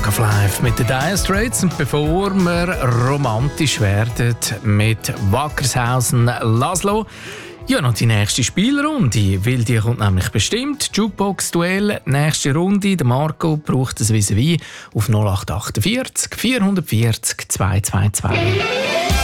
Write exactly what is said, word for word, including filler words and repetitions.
of Life mit den Dire Straits. Und bevor wir romantisch werden mit Wackershausen Laszlo, ja, noch die nächste Spielrunde, weil die kommt nämlich bestimmt. Jukebox-Duell, nächste Runde. Der Marco braucht das Vis-à-vis auf null acht acht vier, vier vier null zwei zwei zwei.